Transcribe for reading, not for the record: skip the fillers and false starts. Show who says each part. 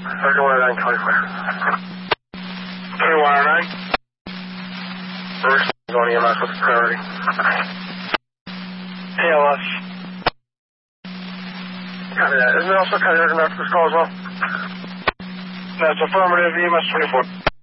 Speaker 1: 3109 County Fire. 3109. First on EMS with priority. ALS. Copy that. Isn't it also kind of after this call as well? That's affirmative, EMS 24.